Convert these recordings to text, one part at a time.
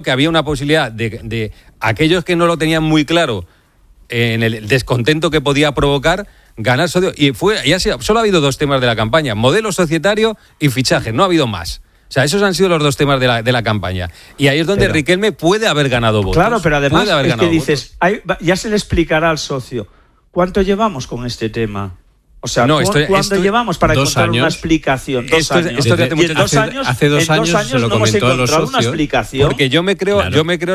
que había una posibilidad de aquellos que no lo tenían muy claro en el descontento que podía provocar, ganar socios. Solo ha habido 2 temas de la campaña: modelo societario y fichaje. No ha habido más. O sea, esos han sido los 2 temas de la campaña. Y ahí es donde Riquelme puede haber ganado votos. Claro, pero además es que dices, ya se le explicará al socio. ¿Cuánto llevamos con este tema? O sea, ¿cuándo llevamos para encontrar una explicación? 2 años. Hace 2 años se lo comentó a los socios. Una explicación. Porque yo me creo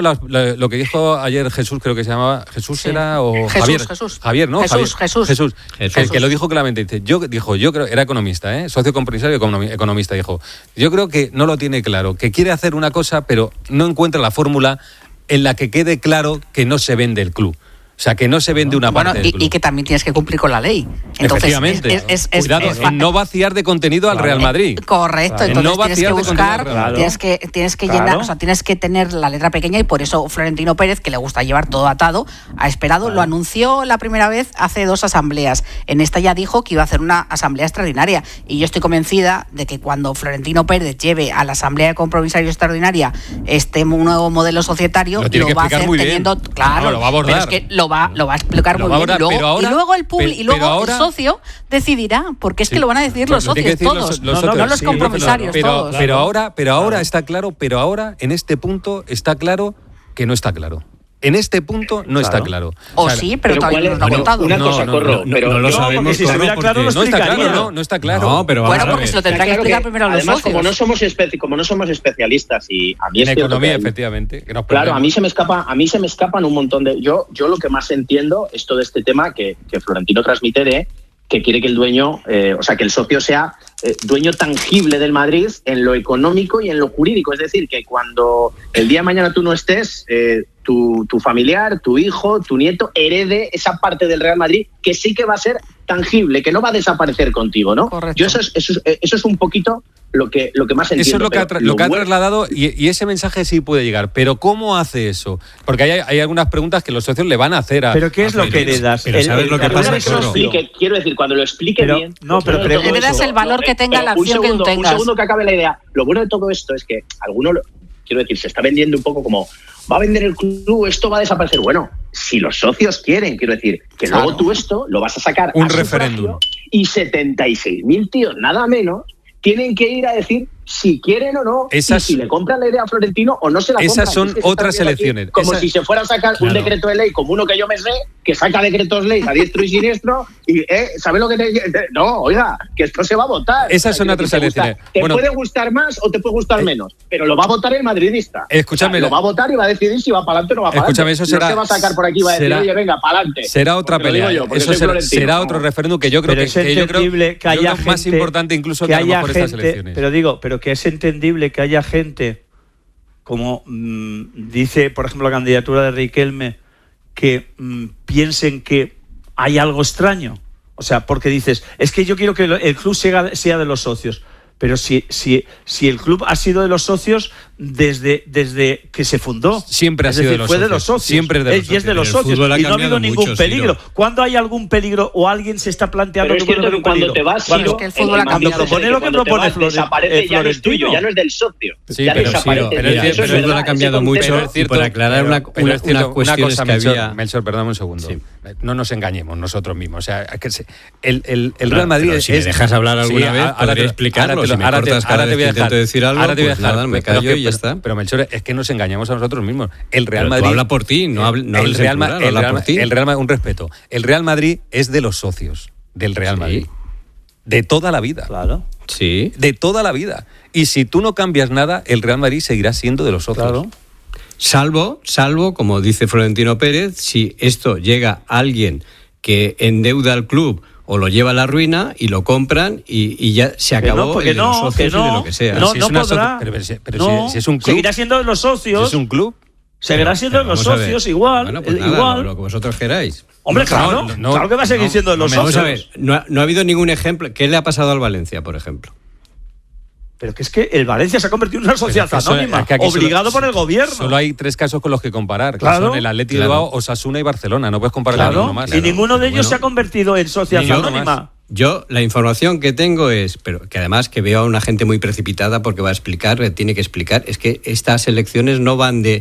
lo que dijo ayer Jesús, creo que se llamaba Jesús, era o Javier, ¿no? Jesús. Que lo dijo claramente. Yo creo, era economista, socio compromisario economista, dijo, yo creo que no lo tiene claro, que quiere hacer una cosa, pero no encuentra la fórmula en la que quede claro que no se vende el club. O sea, que no se vende una parte del club. Y que también tienes que cumplir con la ley. Entonces, efectivamente. Cuidado, en no vaciar de contenido al Real Madrid. Correcto. Entonces tienes que buscar, tienes que llenar, o sea, tienes que tener la letra pequeña, y por eso Florentino Pérez, que le gusta llevar todo atado, ha esperado, lo anunció la primera vez hace 2 asambleas. En esta ya dijo que iba a hacer una asamblea extraordinaria. Y yo estoy convencida de que cuando Florentino Pérez lleve a la asamblea de compromisarios extraordinaria este nuevo modelo societario, lo va a hacer teniendo... Claro, lo va a abordar. Pero es que lo va a explicar muy bien. Y luego el socio decidirá, porque es que lo van a decidir los socios todos, no los compromisarios todos. Pero ahora está claro, en este punto está claro que no está claro. En este punto no está claro. Sí, pero todavía no nos lo ha contado. Una cosa, Corro, pero no lo sabemos. Si estuviera claro, no está claro, no está claro. No, pero bueno, porque se lo tendrá que explicar primero a los socios. Además, como no somos especialistas, y a mí en economía, efectivamente. Claro, a mí se me escapan un montón de... Yo lo que más entiendo es todo este tema que Florentino transmite que quiere que el dueño, que el socio sea dueño tangible del Madrid en lo económico y en lo jurídico. Es decir, que cuando el día de mañana tú no estés, tu familiar, tu hijo, tu nieto herede esa parte del Real Madrid que sí que va a ser tangible, que no va a desaparecer contigo, ¿no? Correcto. Yo eso es un poquito lo que más entiendo. Eso es lo que ha trasladado, y ese mensaje sí puede llegar. Pero ¿cómo hace eso? Porque hay algunas preguntas que los socios le van a hacer a... ¿Pero qué es lo que heredas? ¿Sabes lo que pasa? Quiero decir, cuando lo explique bien... heredas el valor que tenga la acción que tú tengas. Un segundo que acabe la idea. Lo bueno de todo esto es que quiero decir, se está vendiendo un poco como... Va a vender el club, esto va a desaparecer. Bueno, si los socios quieren, quiero decir, que luego tú esto lo vas a sacar un a referéndum. Y 76.000 tíos, nada menos, tienen que ir a decir si quieren o no, y si le compran la idea a Florentino o no se la compran. Esas son otras elecciones. Como si se fuera a sacar un decreto de ley, como uno que yo me sé, que saca decretos ley a diestro y siniestro, y ¿sabes lo que te...? No, oiga, que esto se va a votar. Esas son otras elecciones. Te puede gustar más o te puede gustar menos, pero lo va a votar el madridista. Escúchame. Lo va a votar y va a decidir si va para adelante o no va para adelante. Eso será, no se va a sacar por aquí y va a decir, oye, venga, para adelante. Será otra pelea. Eso será otro referéndum que yo creo que haya gente más importante incluso que a lo mejor estas elecciones. Pero que es entendible que haya gente, como dice, por ejemplo, la candidatura de Riquelme, que piensen que hay algo extraño. O sea, porque dices, es que yo quiero que el club sea de los socios. Pero si el club ha sido de los socios desde que se fundó. Siempre ha sido de los socios. Fue de los socios. Siempre es de los socios. Y es de los socios. Y no ha habido ningún peligro. ¿Cuándo hay algún peligro o alguien se está planteando que puede haber un peligro? Cuando el fútbol ha cambiado. Cuando propone lo que propone desaparece, ya no es tuyo, ya no es del socio. Sí, pero el fútbol ha cambiado mucho. Y por aclarar una cuestión que había... Melchor, perdón un segundo. No nos engañemos nosotros mismos. O sea, el Real Madrid... Si me dejas hablar alguna vez, podré explicarlo. Si me cortas cada vez que intento decir algo, pues nada, me callo y ya está. Pero Melchor, es que nos engañamos a nosotros mismos. El Real Madrid... habla por ti, no hables en plural, habla por ti. El Real Madrid, un respeto. El Real Madrid es de los socios del Real Madrid. De toda la vida. Claro. Sí. De toda la vida. Y si tú no cambias nada, el Real Madrid seguirá siendo de los socios. Claro. Salvo, como dice Florentino Pérez, si esto llega a alguien que endeuda al club o lo lleva a la ruina y lo compran y ya se acabó el de los socios y de lo que sea. No podrá. Pero si es un club... Seguirá siendo de los socios. Si es un club... Seguirá siendo de los socios igual. Bueno, pues nada, igual. Lo que vosotros queráis. Hombre, claro. Claro que va a seguir siendo de los socios. Vamos a ver, no ha habido ningún ejemplo. ¿Qué le ha pasado al Valencia, por ejemplo? Pero que es que el Valencia se ha convertido en una sociedad anónima, obligado por el gobierno. Solo hay 3 casos con los que comparar, que son el Atleti de Bilbao, Osasuna y Barcelona. No puedes comparar con uno más. Y ninguno de ellos se ha convertido en sociedad anónima. Yo, la información que tengo es, pero que además que veo a una gente muy precipitada porque va a explicar, tiene que explicar, es que estas elecciones no van de